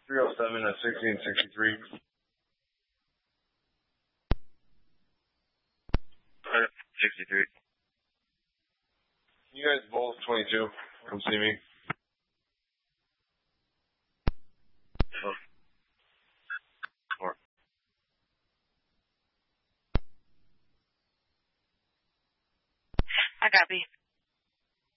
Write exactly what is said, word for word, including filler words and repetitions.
three oh seven at sixteen sixty-three. sixty-three. You guys both twenty-two. Come see me. Oh. Four. I copy.